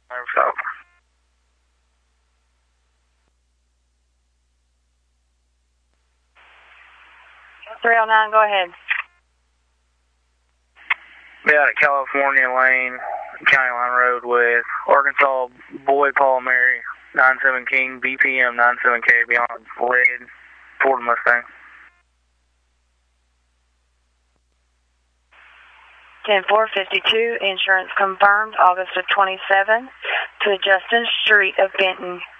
So. 309, go ahead. Be out at California Lane, County Line Road with Arkansas Boy Paul Mary, 97 King, BPM 97K, beyond red, Ford Mustang. 10-452, insurance confirmed, August of 27, to Justin Street of Benton.